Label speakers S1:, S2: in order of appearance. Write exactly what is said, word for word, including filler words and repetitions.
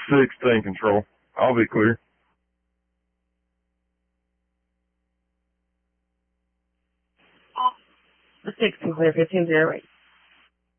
S1: six, tank control. I'll be clear.
S2: The six, clear, fifteen zero eight.